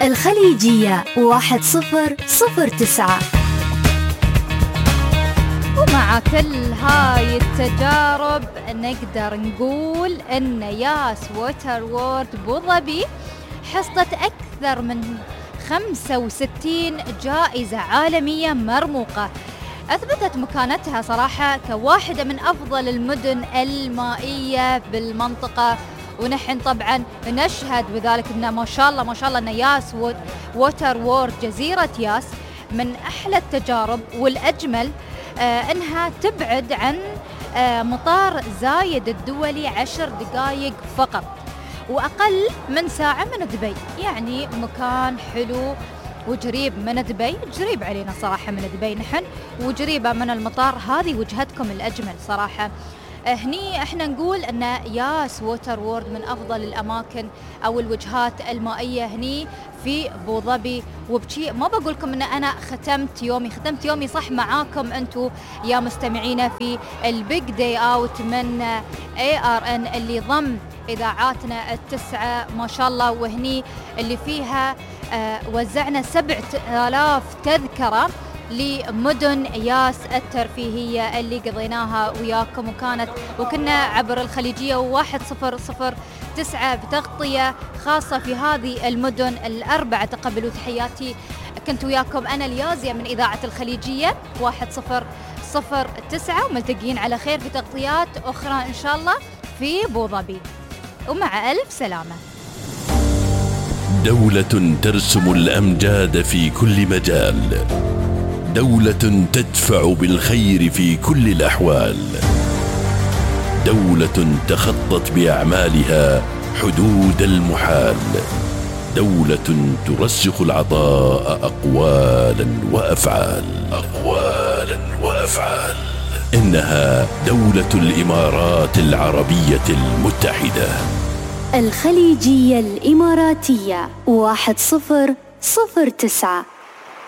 الخليجية 1009. ومع كل هاي التجارب نقدر نقول أن ياس ووتر وورد أبوظبي حصدت أكثر من 65 جائزة عالمية مرموقة، أثبتت مكانتها صراحة كواحدة من أفضل المدن المائية بالمنطقة. ونحن طبعا نشهد بذلك أن ما شاء الله أن ياس ووتر وورد جزيرة ياس من أحلى التجارب والأجمل، أنها تبعد عن مطار زايد الدولي 10 دقائق فقط، وأقل من ساعة من دبي. يعني مكان حلو وقريب من دبي، قريب علينا صراحة من دبي نحن، وقريبة من المطار. هذه وجهتكم الأجمل صراحة. هني احنا نقول ان ياس ووتر وورد من افضل الاماكن او الوجهات المائيه هني في ابوظبي. وبشي ما بقولكم ان انا ختمت يومي صح معاكم انتم يا مستمعينا في البيج داي اوت من ARN اللي ضم اذاعاتنا التسعه ما شاء الله، وهني اللي فيها وزعنا 7000 تذكره لمدن ياس الترفيهية اللي قضيناها وياكم، وكنا عبر الخليجية 1009 بتغطية خاصة في هذه المدن الأربعة. تقبلوا تحياتي، كنت وياكم أنا اليازية من إذاعة الخليجية 1009، وملتقين على خير في تغطيات أخرى إن شاء الله في أبوظبي، ومع ألف سلامة. دولة ترسم الأمجاد في كل مجال، دولة تدفع بالخير في كل الأحوال، دولة تخطت بأعمالها حدود المحال، دولة ترسخ العطاء أقوالا وأفعال. إنها دولة الإمارات العربية المتحدة. الخليجية الإماراتية 1009.